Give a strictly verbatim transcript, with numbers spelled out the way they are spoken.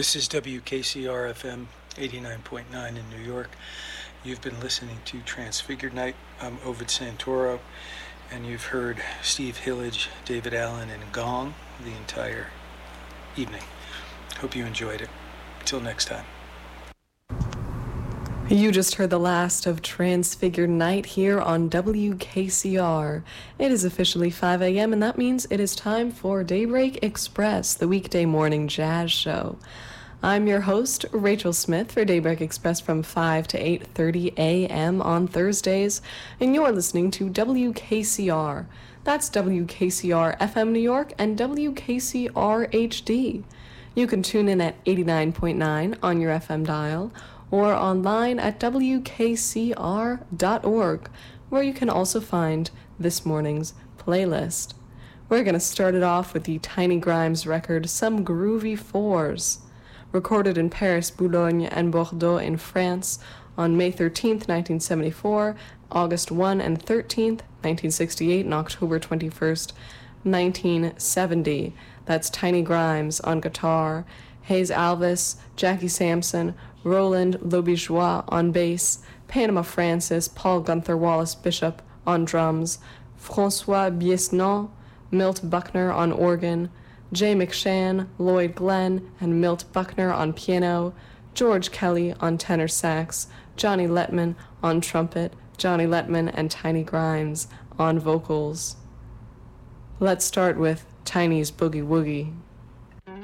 This is W K C R F M eighty-nine point nine in New York. You've been listening to Transfigured Night. I'm Ovid Santoro, and you've heard Steve Hillage, David Allen, and Gong the entire evening. Hope you enjoyed it. Till next time. You just heard the last of Transfigured Night here on W K C R. It is officially five a.m. and that means it is time for Daybreak Express, the weekday morning jazz show. I'm your host, Rachel Smith, for Daybreak Express from five to eight thirty a.m. on Thursdays, and you're listening to W K C R. That's W K C R F M New York and W K C R H D. You can tune in at eighty-nine point nine on your F M dial, or online at W K C R dot org, where you can also find this morning's playlist. We're going to start it off with the Tiny Grimes record, Some Groovy Fours, recorded in Paris, Boulogne, and Bordeaux in France on May thirteenth, nineteen seventy-four, August first and thirteenth, nineteen sixty-eight, and October twenty-first, nineteen seventy. That's Tiny Grimes on guitar, Hayes Alvis, Jackie Sampson, Roland Lobijois on bass, Panama Francis, Paul Gunther Wallace Bishop on drums, François Biesnon, Milt Buckner on organ, Jay McShann, Lloyd Glenn, and Milt Buckner on piano, George Kelly on tenor sax, Johnny Letman on trumpet, Johnny Letman and Tiny Grimes on vocals. Let's start with Tiny's Boogie Woogie.